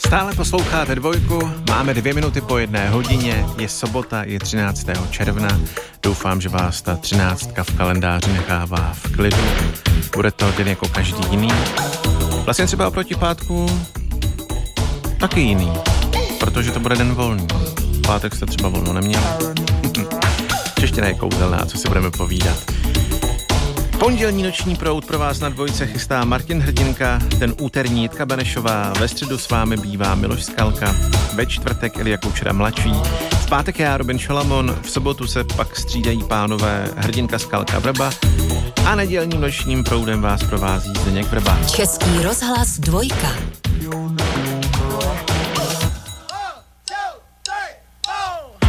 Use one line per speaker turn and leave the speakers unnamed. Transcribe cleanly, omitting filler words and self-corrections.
Stále posloucháte Dvojku, máme 2 minuty po 1 hodině, je sobota, je 13. června. Doufám, že vás ta 13 v kalendáři nechává v klidu. Bude to den jako každý jiný. Vlastně třeba oproti pátku taky jiný, protože to bude den volný. Pátek jste třeba volno neměli. Čeština je kouzelná, co si budeme povídat. Pondělní noční proud pro vás na Dvojce chystá Martin Hrdinka, ten úterní Jitka Benešová, ve středu s vámi bývá Miloš Skalka, ve čtvrtek Ilja Kučera mladší, v pátek já Robin Šalamon, v sobotu se pak střídají pánové Hrdinka, Skalka, Vrba a nedělním nočním proudem vás provází Zdeněk Vrba.
Český rozhlas Dvojka.